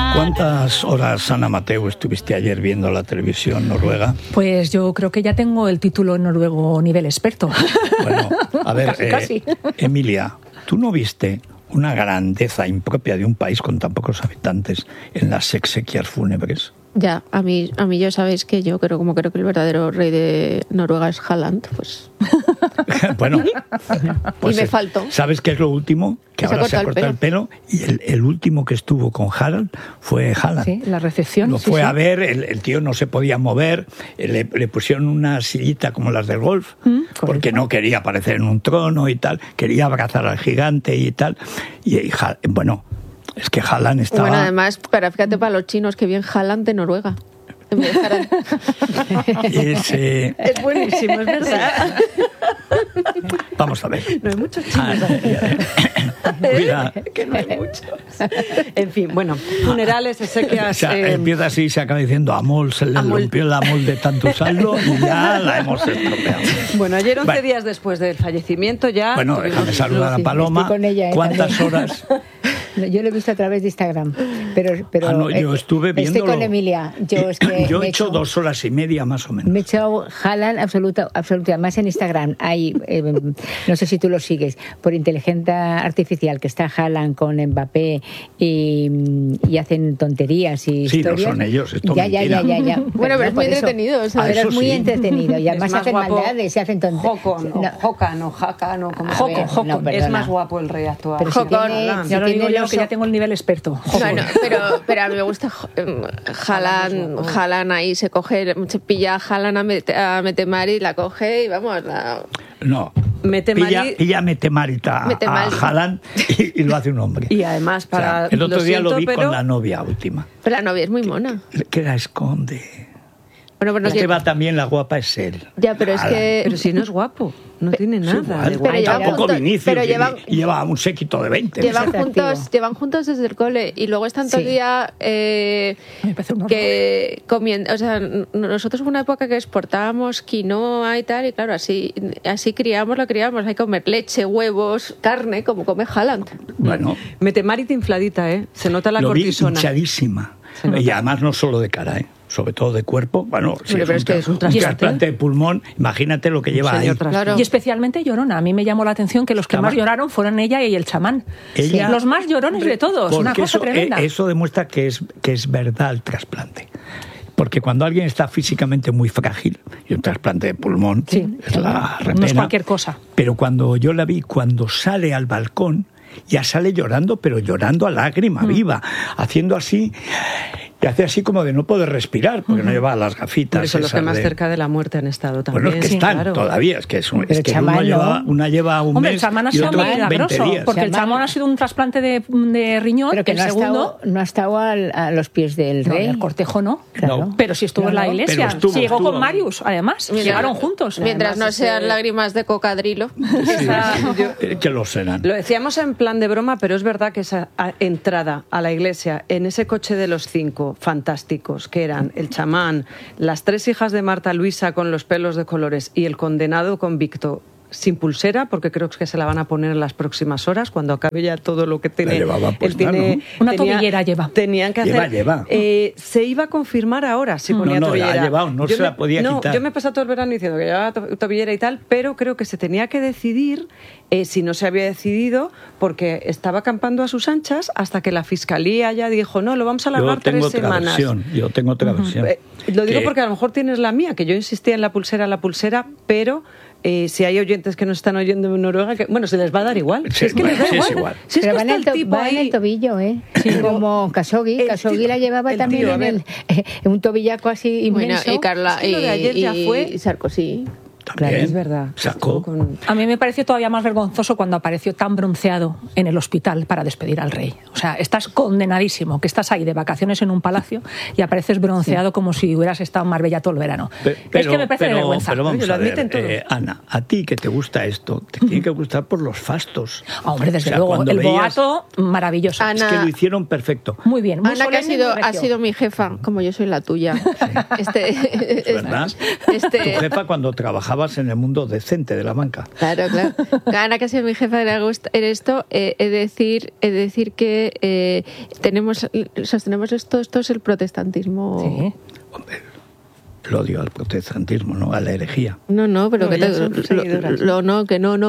¿Cuántas horas, Ana Mateu, estuviste ayer viendo la televisión noruega? Pues yo creo que ya tengo el título en noruego nivel experto. Bueno, a ver, casi. Emilia, ¿tú no viste una grandeza impropia de un país con tan pocos habitantes en las exequias fúnebres? Ya, a mí ya sabéis que yo creo que el verdadero rey de Noruega es Haaland, pues. Bueno, pues y me faltó. ¿Sabes qué es lo último? Que ahora se ha cortado el pelo y el último que estuvo con Harald fue Haaland. Sí, la recepción. Lo fue a ver, el tío no se podía mover, le pusieron una sillita como las del golf, porque no quería aparecer en un trono y tal, quería abrazar al gigante y tal. Y bueno, es que Haaland estaba... Bueno, además, pero fíjate para los chinos que bien Haaland de Noruega. Es buenísimo, es verdad. Vamos a ver. No hay muchos chinos. Cuida. Que no hay muchos. En fin, bueno, funerales, exequias... Empieza así y se acaba diciendo Amol, se le rompió el Amol de tanto usarlo y ya la hemos estropeado. Bueno, ayer 11 días después del fallecimiento ya... Bueno, déjame saludar a Paloma. Estoy con ella, ¿Cuántas horas? Yo lo he visto a través de Instagram, pero no, yo estuve viéndolo. Estoy con Emilia. Yo he hecho 2 horas y media más o menos. Me he echado Haaland absoluta. Más en Instagram hay, no sé si tú lo sigues, por inteligencia artificial, que está Haaland con Mbappé y hacen tonterías y sí, historias. Sí, no son ellos, esto ya. Bueno, pero es muy entretenido. Pero es muy entretenido y además es se hacen maldades, se hacen tonterías. Jocon. Es más guapo el rey actual. Pero Jocon. Ya lo digo yo, que ya tengo el nivel experto. Bueno, pero a mí me gusta Haaland ahí se coge, se pilla a Haaland a Metemari, la coge y vamos. No. Pilla Metemarita a Haaland y lo hace un hombre. Y además para... el otro día lo vi con la novia última. Pero la novia es muy mona. Que la esconde. Bueno, pero que va también, la guapa es él. Ya, pero es que... Pero si no es guapo, no tiene nada. Pero tampoco Vinicius, lleva un séquito de 20. Llevan juntos desde el cole y luego están todo el día comiendo. O sea, nosotros hubo una época que exportábamos quinoa y tal, y claro, así criamos, hay que comer leche, huevos, carne, como come Haaland. Bueno. Metemarita infladita, se nota la cortisona. Lo vi hinchadísima. Y además no solo de cara, sobre todo de cuerpo. Bueno, si es un trasplante de pulmón, imagínate lo que lleva ahí. Claro. Y especialmente llorona. A mí me llamó la atención que los que más lloraron fueron ella y el chamán. Los más llorones de todos. Una cosa tremenda. Eso demuestra que es verdad el trasplante. Porque cuando alguien está físicamente muy frágil, y un trasplante de pulmón es la repena, no es cualquier cosa. Pero cuando yo la vi, cuando sale al balcón, ya sale llorando, pero llorando a lágrima viva, haciendo así... Y hace así como de no poder respirar, porque no lleva las gafitas. Por eso los que más cerca de la muerte han estado también. Bueno, es que están todavía, es que una lleva un mes el chamán ha sido muy milagroso, porque el chamán ha sido un trasplante de riñón, pero que el segundo... no ha estado a los pies del rey. El cortejo no, claro. Pero sí estuvo en la iglesia. Sí, llegó con Marius, además. Llegaron juntos. Mientras no sean lágrimas de cocodrilo. Que lo serán. Lo decíamos en plan de broma, pero es verdad que esa entrada a la iglesia en ese coche de los 5 fantásticos, que eran el chamán, las 3 hijas de Marta Luisa con los pelos de colores y el condenado convicto sin pulsera, porque creo que se la van a poner en las próximas horas, cuando acabe ya todo lo que tiene. Una tobillera lleva. Tenían que hacer... se iba a confirmar ahora si ponía tobillera. La ha llevado, no se la podía quitar. Yo me he pasado todo el verano diciendo que llevaba tobillera y tal, pero creo que se tenía que decidir, si no se había decidido, porque estaba acampando a sus anchas hasta que la Fiscalía ya dijo, no, lo vamos a alargar 3 semanas. Yo tengo otra versión. Lo digo porque a lo mejor tienes la mía, que yo insistía en la pulsera, pero... si hay oyentes que nos están oyendo en Noruega, bueno, se les va a dar igual. Sí, es que les da igual. Es igual. Si pero va en el tobillo, Sí, como Khashoggi. Khashoggi la llevaba también en un tobillaco así inmenso. Bueno, y Carla, lo de ayer ya fue Sarkozy. También, claro, es verdad. Sacó. A mí me pareció todavía más vergonzoso cuando apareció tan bronceado en el hospital para despedir al rey. O sea, estás condenadísimo, que estás ahí de vacaciones en un palacio y apareces bronceado como si hubieras estado en Marbella todo el verano. Es que me parece de vergüenza. Pero vamos a ver, Ana, a ti que te gusta esto, te tiene que gustar por los fastos. Hombre, desde luego, el boato, maravilloso. Ana, es que lo hicieron perfecto. Muy bien. Muy Ana, que ha sido mi jefa, como yo soy la tuya. ¿Es verdad? Tu jefa cuando trabajaba estabas en el mundo decente de la banca. Claro. Ana, que ha sido mi jefa de en esto, he de decir que sostenemos esto es el protestantismo. Sí. Hombre, el odio al protestantismo, ¿no? A la herejía. No, pero No,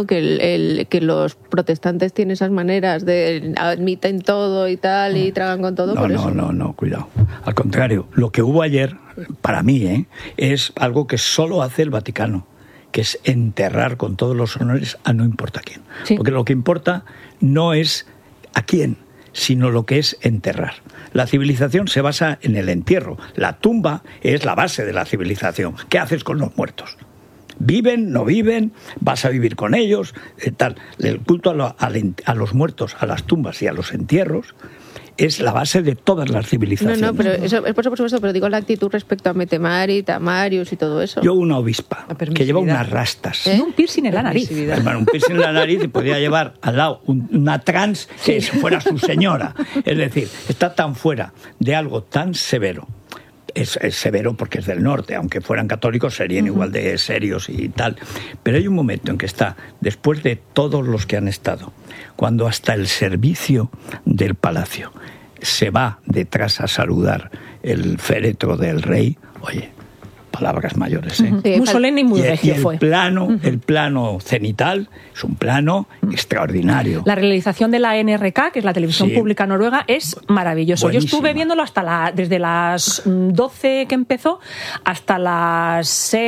que los protestantes tienen esas maneras de admiten todo y tal y tragan con todo. No, cuidado. Al contrario, lo que hubo ayer, para mí, es algo que solo hace el Vaticano, que es enterrar con todos los honores a no importa quién. Sí. Porque lo que importa no es a quién, sino lo que es enterrar. La civilización se basa en el entierro. La tumba es la base de la civilización. ¿Qué haces con los muertos? ¿Viven? ¿No viven? ¿Vas a vivir con ellos? Tal. El culto a los muertos, a las tumbas y a los entierros es la base de todas las civilizaciones. No, pero eso es por supuesto, pero digo la actitud respecto a Metemari, Tamarius y todo eso. Yo una obispa que lleva unas rastas. Y un piercing en la nariz. Hermano, un piercing en la nariz y podía llevar al lado una trans que fuera su señora. Es decir, está tan fuera de algo tan severo. Es severo porque es del norte, aunque fueran católicos serían igual de serios y tal. Pero hay un momento en que está, después de todos los que han estado, cuando hasta el servicio del palacio se va detrás a saludar el féretro del rey, oye, palabras mayores, ¿eh? Muy solemne y muy regio el fue. El plano cenital es un plano extraordinario. La realización de la NRK, que es la televisión pública noruega, es maravilloso. Buenísima. Yo estuve viéndolo desde las 12 que empezó hasta las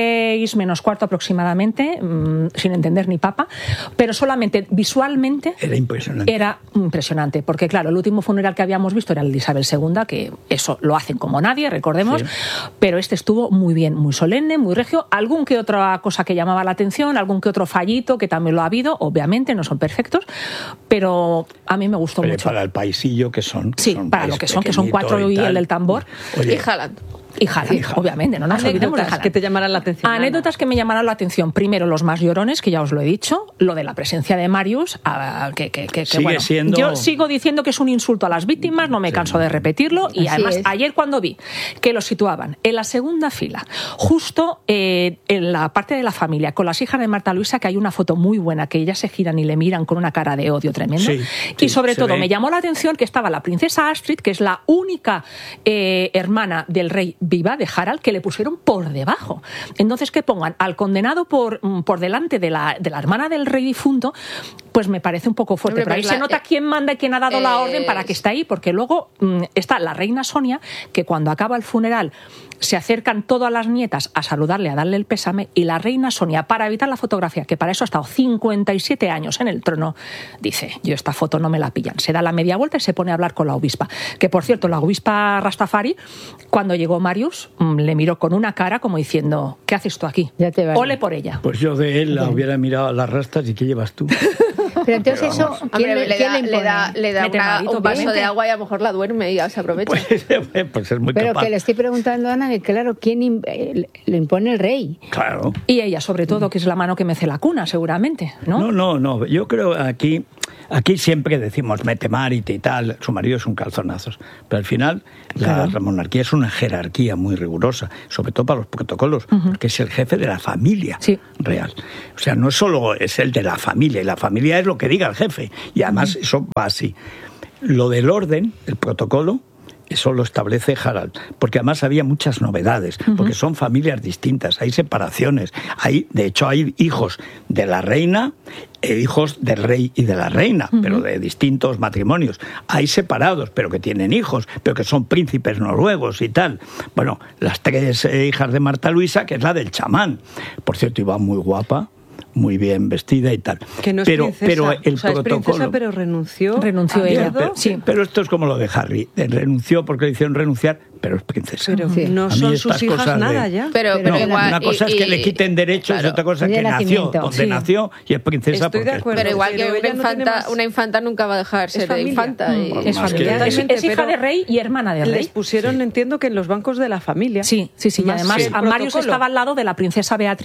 6 menos cuarto aproximadamente, sin entender ni papa, pero solamente visualmente Era impresionante. Era impresionante, porque claro, el último funeral que habíamos visto era el de Isabel II, que eso lo hacen como nadie, recordemos, Sí. pero este estuvo muy bien, muy solemne, muy regio, algún que otra cosa que llamaba la atención, algún que otro fallito, que también lo ha habido, obviamente, no son perfectos, pero a mí me gustó mucho. Para el paisillo que son. Sí, para lo que son 4 y el del tambor. Oye, Y Haaland. Y Haaland, obviamente, no nos olvidemos de Anécdotas Haaland. que te llamarán la atención. Anécdotas que me llamaron la atención. Primero, los más llorones, que ya os lo he dicho. Lo de la presencia de Marius, que Sigue bueno, siendo... yo sigo diciendo que es un insulto a las víctimas, no me canso de repetirlo. Y Así además, es. ayer cuando vi que los situaban en la segunda fila, justo en la parte de la familia, con las hijas de Marta Luisa, que hay una foto muy buena, que ellas se giran y le miran con una cara de odio tremendo. Sí, y sobre se todo, ve. me llamó la atención que estaba la princesa Astrid, que es la única hermana del rey viva, de Harald, que le pusieron por debajo. Entonces, que pongan al condenado por delante de la hermana del rey difunto, pues me parece un poco fuerte. Hombre, Pero ahí pues se nota quién manda y quién ha dado la orden para que esté ahí, porque luego está la reina Sonia, que cuando acaba el funeral se acercan todas las nietas a saludarle, a darle el pésame, y la reina Sonia, para evitar la fotografía, que para eso ha estado 57 años en el trono, dice, yo esta foto no me la pillan. Se da la media vuelta y se pone a hablar con la obispa. Que, por cierto, la obispa Rastafari, cuando llegó Marius, le miró con una cara como diciendo, ¿qué haces tú aquí? Ya te vale. Ole por ella. Pues yo de él la hubiera mirado a las rastas y ¿qué llevas tú? Pero entonces eso, ¿quién Hombre, quién le da Mete marito, un vaso obviamente. de agua y a lo mejor la duerme y ya se aprovecha. Pues es muy Pero capaz. que le estoy preguntando a Ana, que claro, ¿quién lo impone el rey? Claro. Y ella, sobre todo, que es la mano que mece la cuna, seguramente, ¿no? No. Yo creo aquí siempre decimos Metemari y tal, su marido es un calzonazos. Pero al final la monarquía es una jerarquía muy rigurosa, sobre todo para los protocolos, porque es el jefe de la familia real. O sea, no solo es el de la familia, y la familia es lo que diga el jefe. Y además eso va así. Lo del orden, el protocolo, eso lo establece Harald, porque además había muchas novedades, porque son familias distintas, hay separaciones, de hecho hay hijos de la reina e hijos del rey y de la reina, pero de distintos matrimonios. Hay separados, pero que tienen hijos, pero que son príncipes noruegos y tal. Bueno, las 3 hijas de Marta Luisa, que es la del chamán. Por cierto, iba muy guapa, muy bien vestida y tal. Que no es pero princesa. el o sea, es protocolo... princesa, pero renunció. Renunció a ella. miedo. Pero esto es como lo de Harry. Renunció porque le hicieron renunciar, pero es princesa. Pero Sí. no A mí son estas sus hijas cosas nada de- ya. Pero No, igual, una cosa es que le quiten derechos y otra cosa es De que nació nacimiento. donde Sí. nació y es princesa Estoy de porque acuerdo. pero igual que Pero ella no tiene más. una infanta nunca va a dejar ser familia. infanta. Y... Es más familia. que- Es hija pero de rey y hermana de rey. Les pusieron, entiendo que en los bancos de la familia. Sí. Y Más además que el a Marius protocolo. estaba al lado de la princesa Beatriz,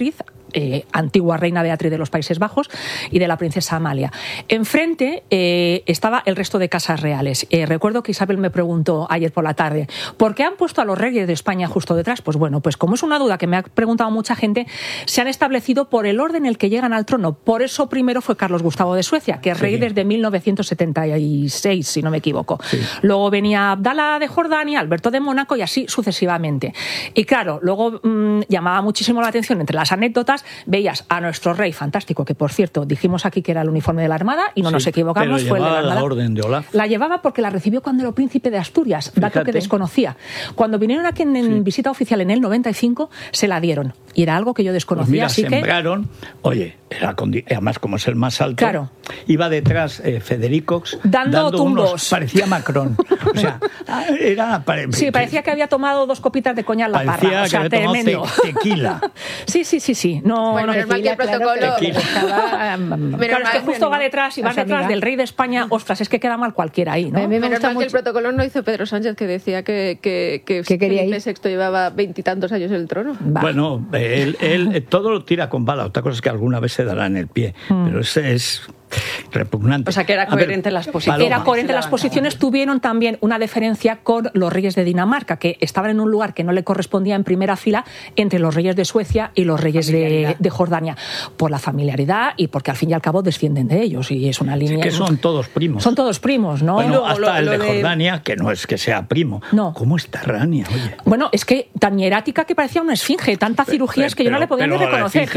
antigua reina Beatriz de los Países Bajos y de la princesa Amalia. Enfrente estaba el resto de casas reales. Recuerdo que Isabel me preguntó ayer por la tarde, ¿por qué han puesto a los reyes de España justo detrás? Pues bueno, pues como es una duda que me ha preguntado mucha gente, se han establecido por el orden en el que llegan al trono. Por eso primero fue Carlos Gustavo de Suecia, que es rey desde 1976, si no me equivoco. Sí. Luego venía Abdala de Jordania, Alberto de Mónaco y así sucesivamente. Y claro, luego llamaba muchísimo la atención entre las anécdotas, veías a nuestro rey fantástico, que por cierto dijimos aquí que era el uniforme de la Armada y no nos equivocamos, pero fue el de la Armada. La orden de Olaf. La llevaba porque la recibió cuando era príncipe de Asturias, dato que desconocía. Cuando vinieron aquí en visita oficial en el 95, se la dieron. Y era algo que yo desconocía. Pues mira, así sembraron, además como es el más alto, claro, iba detrás Federico dando tumbos. Parecía Macron. O sea, sí, parecía que había tomado 2 copitas de coñac la parra. Parecía o sea, que había tremendo. Tequila. Sí. No, bueno, menos mal que el protocolo... Claro, es que justo va detrás y vas detrás del rey de España. Ostras, es que queda mal cualquiera ahí, ¿no? Menos mal que el protocolo no hizo Pedro Sánchez, que decía que Felipe VI llevaba 20 y tantos años en el trono. Bueno, él todo lo tira con bala. Otra cosa es que alguna vez se dará en el pie. Pero ese es repugnante. O sea, que era coherente las posiciones. Era coherente las posiciones. Tuvieron también una deferencia con los reyes de Dinamarca, que estaban en un lugar que no le correspondía en primera fila entre los reyes de Suecia y los reyes de Jordania, por la familiaridad y porque al fin y al cabo descienden de ellos y es una línea... Sí, que son todos primos. Son todos primos, ¿no? Bueno, hasta el de Jordania, que no es que sea primo. No. ¿Cómo está Rania? Oye. Bueno, es que tan hierática que parecía una esfinge, tanta cirugía es que yo no le podía ni reconocer.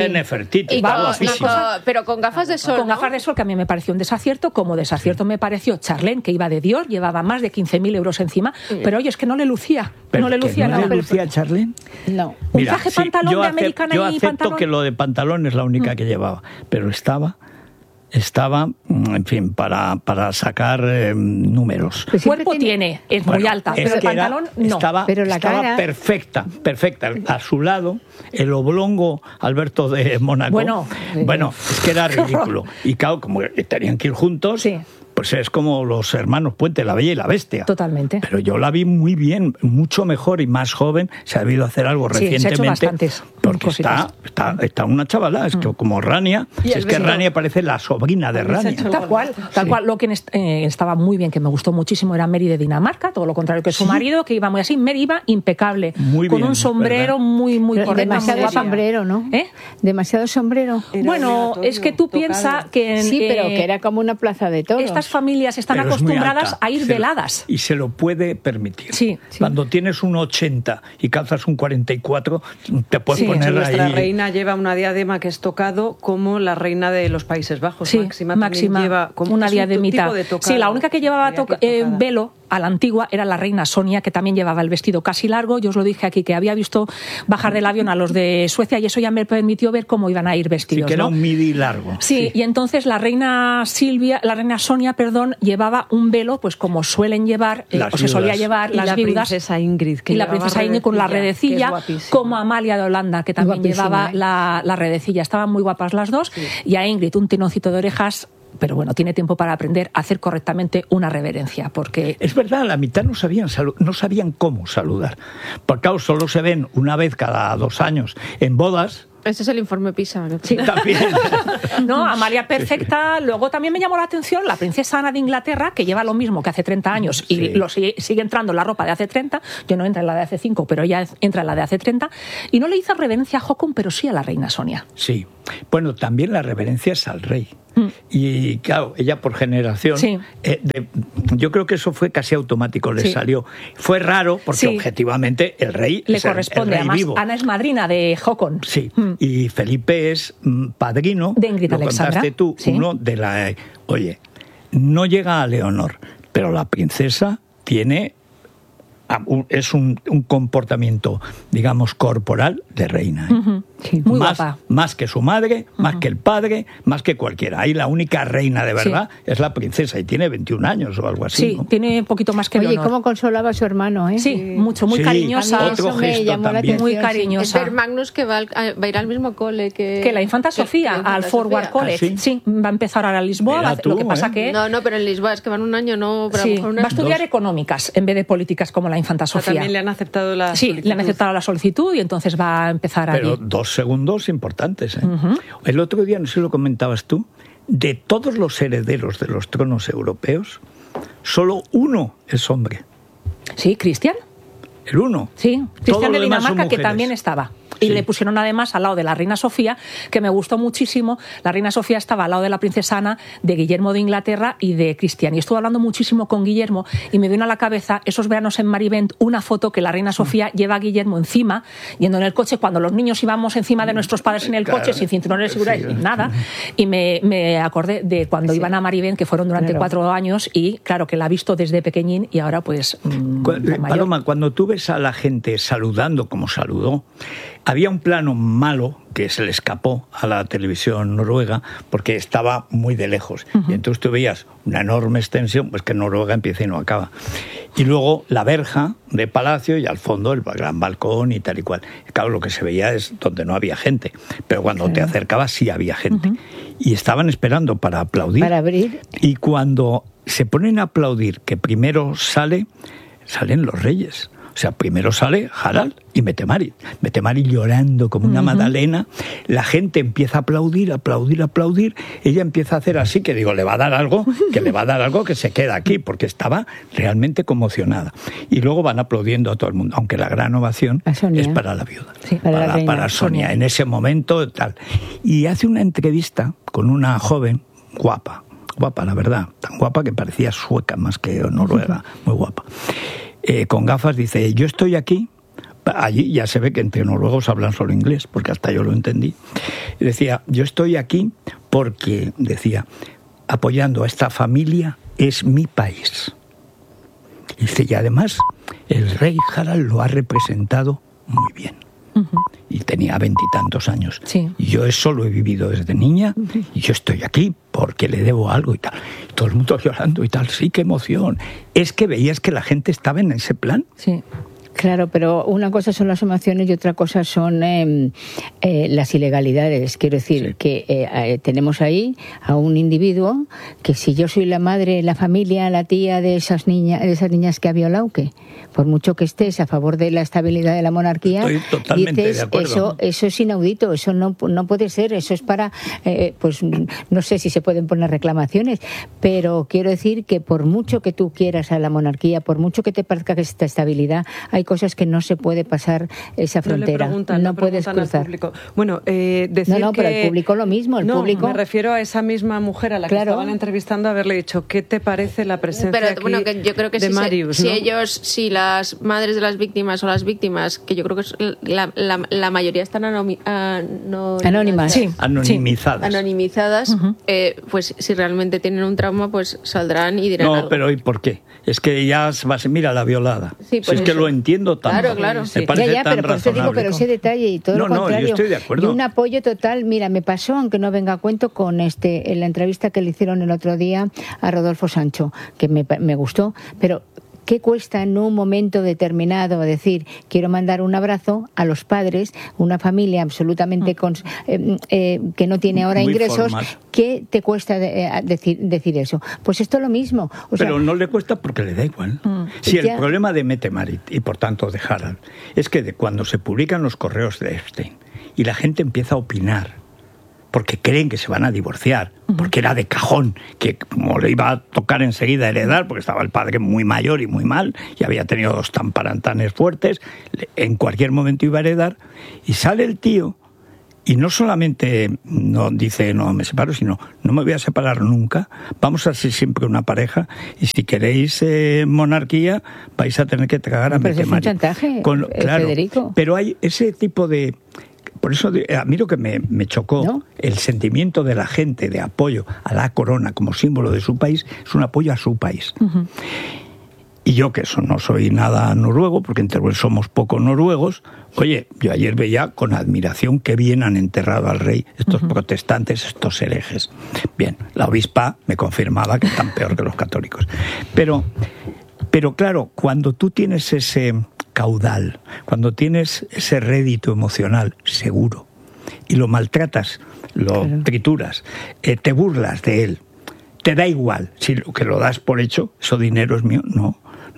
Pero con gafas de sol. Con gafas de sol, que a mí me pareció un desacierto, como desacierto me pareció Charlene, que iba de Dior, llevaba más de 15.000 euros encima, pero oye, es que no le lucía. ¿No le lucía Charlene? No. Un traje pantalón de americana yo y acepto pantalón. Que lo de pantalón es la única que llevaba, pero estaba, en fin, para sacar números. El cuerpo tiene, es muy alta, pero el pantalón no. Estaba perfecta. A su lado, el oblongo Alberto de Mónaco. Bueno, es que era ridículo. Y claro, como tenían que ir juntos... Sí. Pues es como los hermanos Puente, La Bella y la Bestia. Totalmente. Pero yo la vi muy bien, mucho mejor y más joven. Se ha debido hacer algo recientemente. Se ha hecho bastantes. Porque está una chavala, es que como Rania. Es que Rania parece la sobrina de Rania. Tal cual. Lo que estaba muy bien, que me gustó muchísimo, era Mary de Dinamarca, todo lo contrario que su marido, que iba muy así. Mary iba impecable, muy con bien, un sombrero muy correcto. Demasiado sombrero, ¿no? Demasiado sombrero. Bueno, es que tú piensas que... Sí, pero que era como una plaza de toros. Estas familias están acostumbradas a ir veladas. Y se lo puede permitir. Sí. Cuando tienes un 80 y calzas un 44, te puedes poner ahí... Nuestra reina lleva una diadema que es tocado como la reina de los Países Bajos. Sí, Máxima lleva como una diademita. Sí, la única que llevaba velo a la antigua era la reina Sonia, que también llevaba el vestido casi largo. Yo os lo dije aquí, que había visto bajar del avión a los de Suecia y eso ya me permitió ver cómo iban a ir vestidos. Sí, que era un midi largo. Sí, y entonces la reina Sonia, llevaba un velo, pues como suelen llevar, o se solía llevar las viudas. Princesa Ingrid, y la princesa Ingrid con la redecilla, como Amalia de Holanda, que también llevaba la redecilla. Estaban muy guapas las dos. Sí. Y a Ingrid un tinoncito de orejas. Pero bueno, tiene tiempo para aprender a hacer correctamente una reverencia, porque... Es verdad, la mitad no sabían cómo saludar. Porque claro, solo se ven una vez cada 2 años en bodas. Ese es el informe PISA. ¿No? Sí, también. No, Amalia perfecta. Luego también me llamó la atención la princesa Ana de Inglaterra, que lleva lo mismo que hace 30 años y sigue entrando en la ropa de hace 30. Yo no entro en la de hace 5, pero ella entra en la de hace 30. Y no le hizo reverencia a Haakon, pero sí a la reina Sonia. Sí. Bueno, también la reverencia es al rey. Y claro, ella por generación, yo creo que eso fue casi automático, le salió. Fue raro porque objetivamente el rey le corresponde, el rey además vivo. Ana es madrina de Haakon. Sí, y Felipe es padrino, de Ingrid lo Alexandra. contaste tú, uno de la... Oye, no llega a Leonor, pero la princesa tiene... es un comportamiento, digamos, corporal de reina. Sí, muy guapa. Más que su madre, más que el padre, más que cualquiera. Ahí la única reina de verdad es la princesa y tiene 21 años o algo así. Sí, ¿no? tiene un poquito más que Oye, Leonor. ¿cómo consolaba a su hermano? Sí, mucho, muy cariñosa. Otro gesto también. Muy cariñosa. Es ver Magnus, que va a ir al mismo cole que la infanta Sofía, al Forward College. Sí, va a empezar ahora a Lisboa. Lo que pasa que... No, pero en Lisboa es que van un año, no... Pero sí, va a estudiar económicas en vez de políticas como la infanta Sofía. También le han aceptado la solicitud. Sí, le han aceptado la solicitud y entonces va a empezar pero allí. 2 dos segundos importantes. El otro día, no sé si lo comentabas tú, de todos los herederos de los tronos europeos, solo uno es hombre. Sí, Cristian. El uno. Sí, Cristian de Dinamarca, que también estaba. Y Sí. le pusieron además al lado de la reina Sofía, que me gustó muchísimo. La reina Sofía estaba al lado de la princesa Ana, de Guillermo de Inglaterra y de Cristian. Y estuve hablando muchísimo con Guillermo y me vino a la cabeza esos veranos en Marivent una foto que la reina Sofía lleva a Guillermo encima, yendo en el coche, cuando los niños íbamos encima de nuestros padres en el coche, sin cinturones de seguridad, sin nada. Y me acordé de cuando iban a Marivent, que fueron durante 4 años, y claro, que la ha visto desde pequeñín y ahora pues... Paloma, cuando tú ves a la gente saludando como saludó, había un plano malo que se le escapó a la televisión noruega porque estaba muy de lejos. Y entonces tú veías una enorme extensión, pues que Noruega empieza y no acaba. Y luego la verja de palacio y al fondo el gran balcón y tal y cual. Claro, lo que se veía es donde no había gente, pero cuando te acercabas sí había gente. Y estaban esperando para aplaudir. Para abrir. Y cuando se ponen a aplaudir, que primero salen los reyes. O sea, primero sale Harald y Mette-Marit. Mette-Marit llorando como una magdalena. La gente empieza a aplaudir, aplaudir, aplaudir. Ella empieza a hacer así, que digo, le va a dar algo que se queda aquí, porque estaba realmente conmocionada. Y luego van aplaudiendo a todo el mundo, aunque la gran ovación es para la viuda, sí, para Sonia, en ese momento tal. Y hace una entrevista con una joven guapa, la verdad, tan guapa que parecía sueca más que noruega, muy guapa. Con gafas, dice, yo estoy aquí, allí ya se ve que entre noruegos hablan solo inglés, porque hasta yo lo entendí. Y decía, yo estoy aquí porque, decía, apoyando a esta familia, es mi país. Y dice, y además, el rey Harald lo ha representado muy bien. Y tenía 20 y tantos años. Sí. Y yo eso lo he vivido desde niña, y yo estoy aquí porque le debo algo y tal. Y todo el mundo llorando y tal. Sí, qué emoción. Es que veías que la gente estaba en ese plan. Sí. Claro, pero una cosa son las emociones y otra cosa son las ilegalidades. Quiero decir que tenemos ahí a un individuo que, si yo soy la madre, la familia, la tía de esas niñas que ha violado, que por mucho que estés a favor de la estabilidad de la monarquía, estoy totalmente dices, de acuerdo. eso es inaudito, eso no puede ser, eso es para, pues no sé si se pueden poner reclamaciones, pero quiero decir que por mucho que tú quieras a la monarquía, por mucho que te parezca que esta estabilidad, hay cosas que no se puede pasar esa frontera, no puedes cruzar. Bueno, decir no, pero el público lo mismo, público... me refiero a esa misma mujer a la que estaban entrevistando, haberle dicho, ¿qué te parece la presencia pero bueno, que yo creo que de Marius, ¿no? si las madres de las víctimas o las víctimas, que yo creo que la mayoría están anónimas, sí. Anonimizadas. Pues si realmente tienen un trauma, pues saldrán y dirán algo. Pero ¿y por qué? Es que ya mira la violada. Sí, si es que lo entiendo tanto. Claro. Me parece tan pero por eso digo, pero ese detalle y todo lo contrario. Yo estoy de acuerdo. Y un apoyo total. Mira, me pasó, aunque no venga a cuento, con en la entrevista que le hicieron el otro día a Rodolfo Sancho, que me gustó, pero ¿qué cuesta en un momento determinado decir, quiero mandar un abrazo a los padres, una familia absolutamente que no tiene ahora muy ingresos? formal. ¿Qué te cuesta decir eso? Pues esto es lo mismo. Pero no le cuesta porque le da igual. Si el problema de Mette-Marit y por tanto de Harald es que cuando se publican los correos de Epstein y la gente empieza a opinar porque creen que se van a divorciar, porque era de cajón, que como le iba a tocar enseguida heredar, porque estaba el padre muy mayor y muy mal, y había tenido 2 tamparantanes fuertes, en cualquier momento iba a heredar, y sale el tío, y no solamente no dice, no me separo, sino, no me voy a separar nunca, vamos a ser siempre una pareja, y si queréis monarquía, vais a tener que tragar a Mette-Marit. Pero es un chantaje, claro, Federico. Pero hay ese tipo de... Por eso a mí lo que me chocó, ¿no? El sentimiento de la gente de apoyo a la corona como símbolo de su país, es un apoyo a su país. Y yo, que eso no soy nada noruego, porque en Teruel somos poco noruegos, oye, yo ayer veía con admiración qué bien han enterrado al rey estos protestantes, estos herejes. Bien, la obispa me confirmaba que están peor que los católicos. Pero claro, cuando tú tienes ese caudal, cuando tienes ese rédito emocional seguro y lo maltratas, lo trituras, te burlas de él, te da igual si lo que lo das por hecho, eso dinero es mío, no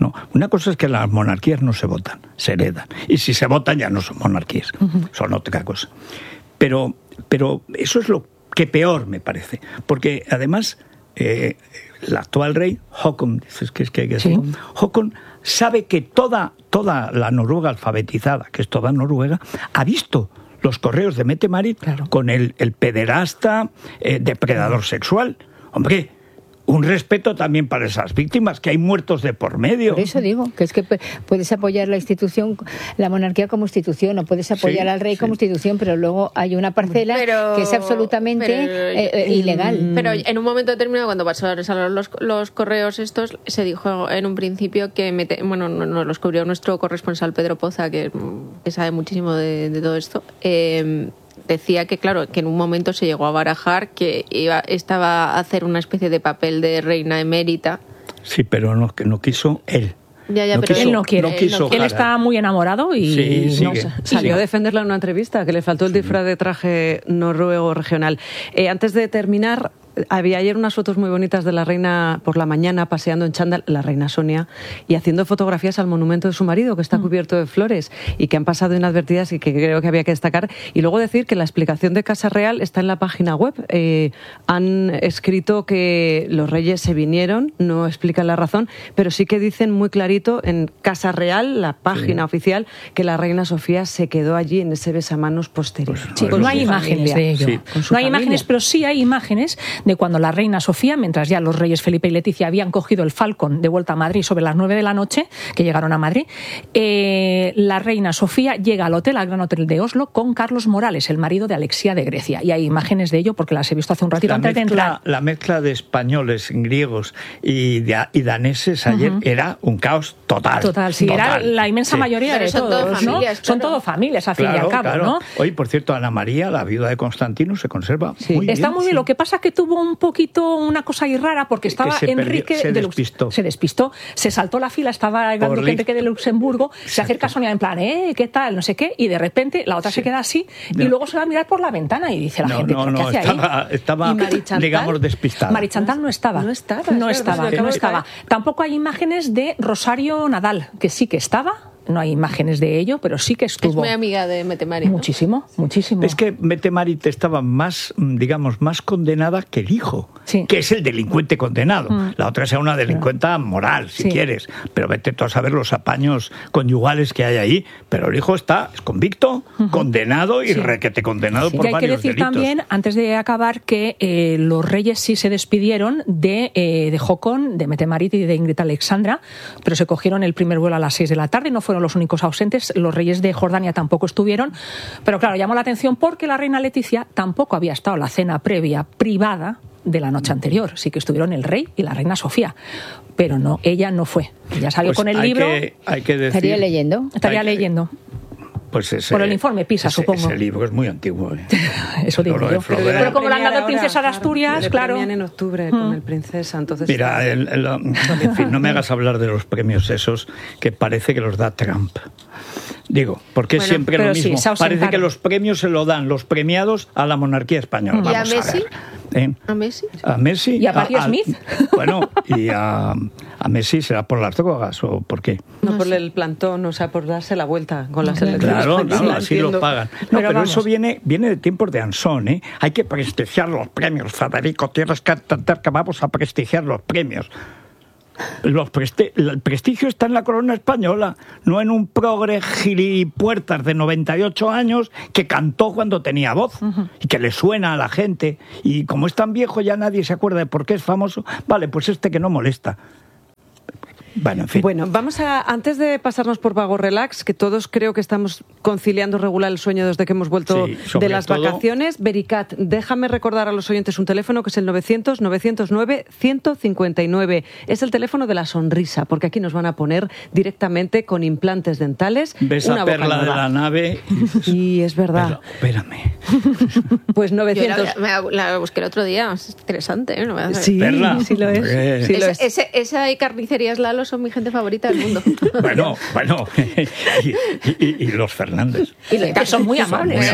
No, una cosa es que las monarquías no se votan, se heredan. Y si se votan ya no son monarquías, son otra cosa. Pero eso es lo que peor me parece. Porque además, el actual rey, Håkon, dices que hay que decir, Håkon sabe que toda la Noruega alfabetizada, que es toda Noruega, ha visto los correos de Mette-Marit con el pederasta, depredador sexual. Hombre, un respeto también para esas víctimas, que hay muertos de por medio. Por eso digo, que es que puedes apoyar la institución, la monarquía como institución, o puedes apoyar al rey como institución, pero luego hay una parcela que es absolutamente ilegal. Pero en un momento determinado, cuando pasaron los correos estos, se dijo en un principio que nos los cubrió nuestro corresponsal Pedro Poza, que sabe muchísimo de todo esto. Decía que, claro, que en un momento se llegó a barajar que estaba a hacer una especie de papel de reina emérita. Sí, pero no quiso él. Ya, pero él no quiere. Él está muy enamorado y salió a defenderla en una entrevista, que le faltó el disfraz de traje noruego regional. Antes de terminar, había ayer unas fotos muy bonitas de la reina por la mañana paseando en chándal, la reina Sonia, y haciendo fotografías al monumento de su marido, que está cubierto de flores y que han pasado inadvertidas y que creo que había que destacar. Y luego decir que la explicación de Casa Real está en la página web. Han escrito que los reyes se vinieron, no explican la razón, pero sí que dicen muy clarito en Casa Real, la página oficial, que la reina Sofía se quedó allí en ese besamanos posterior. No hay imágenes de ello. No hay imágenes, pero sí hay imágenes de cuando la reina Sofía, mientras ya los reyes Felipe y Leticia habían cogido el Falcon de vuelta a Madrid sobre las 9 de la noche, que llegaron a Madrid, la reina Sofía llega al Gran Hotel de Oslo con Carlos Morales, el marido de Alexia de Grecia. Y hay imágenes de ello porque las he visto hace un ratito antes de entrar. La mezcla de españoles, griegos y daneses ayer era un caos total. Total, era la inmensa mayoría de todos, ¿no? Son todas familias, al fin y al cabo, ¿no? Hoy, por cierto, Ana María, la viuda de Constantino, se conserva muy bien. Está muy bien. Lo que pasa es que tuvo un poquito una cosa ahí rara porque estaba Enrique se despistó, se saltó la fila, estaba el gran duque Enrique de Luxemburgo, se acerca a Sonia en plan, ¿qué tal? No sé qué, y de repente la otra se queda así y luego se va a mirar por la ventana y dice la gente, ¿qué hace ahí? Estaba, digamos, despistada. Mari Chantal no estaba. Tampoco hay imágenes de Rosario Nadal, que sí que estaba. No hay imágenes de ello, pero sí que estuvo. Es muy amiga de Mette-Marit, ¿no? Muchísimo. Es que Mette-Marit estaba más condenada que el hijo, que es el delincuente condenado. La otra sea una delincuenta moral, si quieres, pero vete tú a saber los apaños conyugales que hay ahí. Pero el hijo es convicto, condenado y requete condenado por varios delitos. Y hay que decir también, antes de acabar, que los reyes sí se despidieron de Håkon, de Mette-Marit y de Ingrid Alexandra, pero se cogieron el primer vuelo a las 6 de la tarde, no fueron los únicos ausentes, los reyes de Jordania tampoco estuvieron, pero claro, llamó la atención porque la reina Leticia tampoco había estado en la cena previa privada de la noche anterior. Sí que estuvieron el rey y la reina Sofía, pero no, ella no fue. Ella salió con el libro. Hay que decir, estaría leyendo. Pues por el informe PISA, supongo. Ese libro es muy antiguo. Eso digo yo. Pero como le han dado el Princesa de Asturias, claro. En octubre con el Princesa, entonces. Mira, en fin, no me hagas hablar de los premios esos que parece que los da Trump. Digo, porque es siempre lo mismo. Parece que los premios se lo dan los premiados a la monarquía española. ¿Y a Messi? ¿A Messi? ¿Y a Patti Smith? Bueno, y a Messi será por las drogas o por qué. No, por el plantón, o sea, por darse la vuelta con las elecciones. Claro, así lo pagan. No, pero eso viene de tiempos de Ansón, ¿eh? Hay que prestigiar los premios, Federico, tienes que entender que vamos a prestigiar los premios. El prestigio está en la corona española, no en un progre gilipuertas de 98 años que cantó cuando tenía voz y que le suena a la gente. Y como es tan viejo ya nadie se acuerda de por qué es famoso. Vale, pues que no molesta. Bueno, en fin. Bueno, vamos antes de pasarnos por Vago Relax, que todos creo que estamos conciliando regular el sueño desde que hemos vuelto de las vacaciones. Vericat, déjame recordar a los oyentes un teléfono que es el 900-909-159. Es el teléfono de la sonrisa, porque aquí nos van a poner directamente con implantes dentales. Ves una a Perla de la nave. Y es verdad. Espérame. Pues 900. Yo la busqué el otro día, es interesante, ¿eh? Sí, Perla. Sí lo es. Esa carnicería es Lalo. amigos son mi gente favorita del mundo. Bueno, y los Fernández. Y que son muy amables.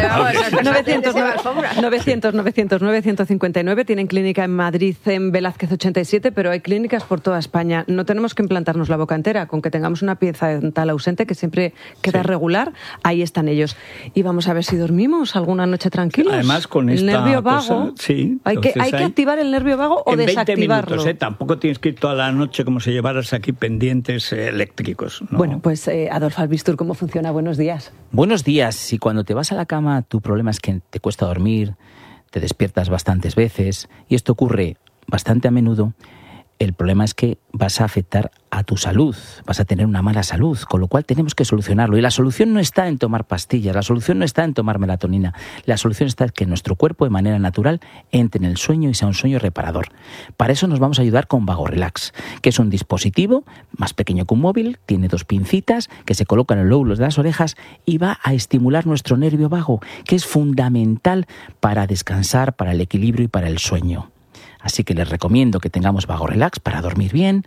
900-959 tienen clínica en Madrid, en Velázquez 87, pero hay clínicas por toda España. No tenemos que implantarnos la boca entera, con que tengamos una pieza dental ausente que siempre queda regular, ahí están ellos. Y vamos a ver si dormimos alguna noche tranquilos. Además, con esta nervio vago, cosa, sí, hay que activar el nervio vago o desactivarlo. 20 minutos, tampoco tienes que ir toda la noche como si llevaras aquí pendientes eléctricos, ¿no? Bueno, pues Adolfo Albistur, ¿cómo funciona? Buenos días. Buenos días. Si cuando te vas a la cama tu problema es que te cuesta dormir, te despiertas bastantes veces, y esto ocurre bastante a menudo, el problema es que vas a afectar a tu salud, vas a tener una mala salud, con lo cual tenemos que solucionarlo. Y la solución no está en tomar pastillas, la solución no está en tomar melatonina, la solución está en que nuestro cuerpo de manera natural entre en el sueño y sea un sueño reparador. Para eso nos vamos a ayudar con Vago Relax, que es un dispositivo más pequeño que un móvil, tiene 2 pincitas que se colocan en los lóbulos de las orejas y va a estimular nuestro nervio vago, que es fundamental para descansar, para el equilibrio y para el sueño. Así que les recomiendo que tengamos Vago Relax para dormir bien.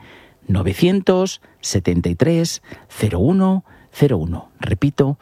973 01 01. Repito,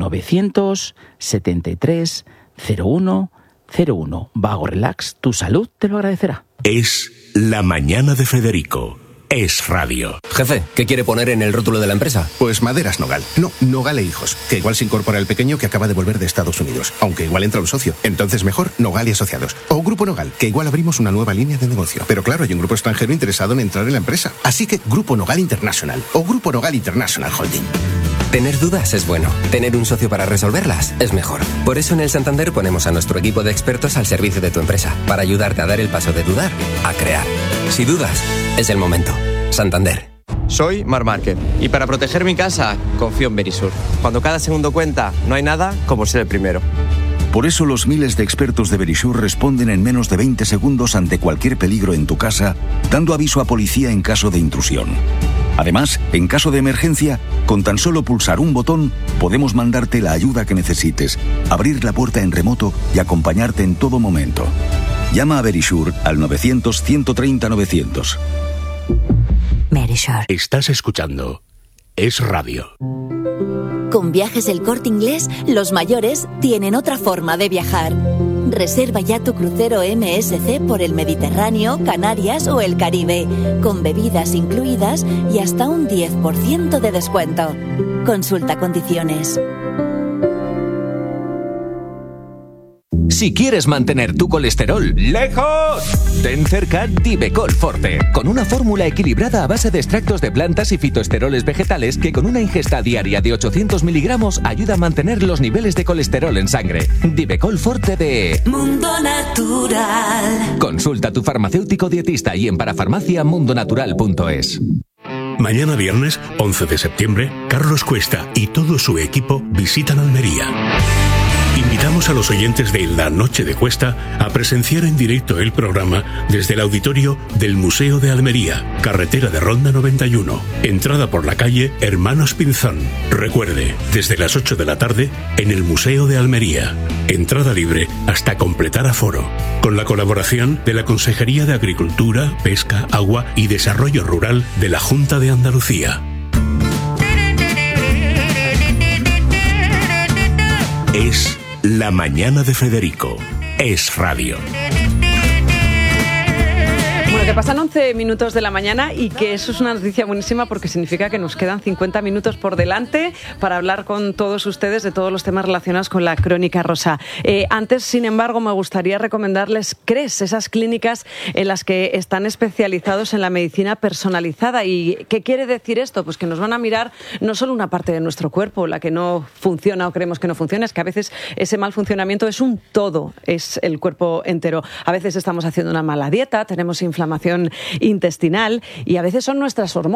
973 01 01. Vago Relax, tu salud te lo agradecerá. Es La Mañana de Federico. Es radio. Jefe, ¿qué quiere poner en el rótulo de la empresa? Pues Maderas Nogal. No, Nogal e Hijos. Que igual se incorpora el pequeño que acaba de volver de Estados Unidos. Aunque igual entra un socio. Entonces mejor Nogal y Asociados. O Grupo Nogal, que igual abrimos una nueva línea de negocio. Pero claro, hay un grupo extranjero interesado en entrar en la empresa. Así que Grupo Nogal International. O Grupo Nogal International Holding. Tener dudas es bueno. Tener un socio para resolverlas es mejor. Por eso en el Santander ponemos a nuestro equipo de expertos al servicio de tu empresa. Para ayudarte a dar el paso de dudar a crear. Si dudas, es el momento. Santander. Soy Mar Márquez y para proteger mi casa confío en Verisur. Cuando cada segundo cuenta, no hay nada como ser el primero. Por eso los miles de expertos de Verisur responden en menos de 20 segundos ante cualquier peligro en tu casa, dando aviso a policía en caso de intrusión. Además, en caso de emergencia, con tan solo pulsar un botón, podemos mandarte la ayuda que necesites, abrir la puerta en remoto y acompañarte en todo momento. Llama a Verisur al 900-130-900. Verisur. Estás escuchando Es Radio. Con Viajes El Corte Inglés, los mayores tienen otra forma de viajar. Reserva ya tu crucero MSC por el Mediterráneo, Canarias o el Caribe, con bebidas incluidas y hasta un 10% de descuento. Consulta condiciones. Si quieres mantener tu colesterol lejos, ten cerca Divecol Forte, con una fórmula equilibrada a base de extractos de plantas y fitoesteroles vegetales que con una ingesta diaria de 800 miligramos ayuda a mantener los niveles de colesterol en sangre. Divecol Forte de Mundo Natural. Consulta a tu farmacéutico dietista y en parafarmaciamundonatural.es. Mañana viernes, 11 de septiembre, Carlos Cuesta y todo su equipo visitan Almería. Invitamos a los oyentes de La Noche de Cuesta a presenciar en directo el programa desde el auditorio del Museo de Almería, carretera de Ronda 91, entrada por la calle Hermanos Pinzón. Recuerde, desde las 8 de la tarde en el Museo de Almería. Entrada libre hasta completar aforo. Con la colaboración de la Consejería de Agricultura, Pesca, Agua y Desarrollo Rural de la Junta de Andalucía. Es La Mañana de Federico. Es radio. Bueno, que pasan 11 minutos de la mañana y que eso es una noticia buenísima porque significa que nos quedan 50 minutos por delante para hablar con todos ustedes de todos los temas relacionados con la Crónica Rosa. Antes, sin embargo, me gustaría recomendarles CRES, esas clínicas en las que están especializados en la medicina personalizada. ¿Y qué quiere decir esto? Pues que nos van a mirar no solo una parte de nuestro cuerpo, la que no funciona o creemos que no funciona, es que a veces ese mal funcionamiento es un todo, es el cuerpo entero. A veces estamos haciendo una mala dieta, tenemos inflamación intestinal y a veces son nuestras hormonas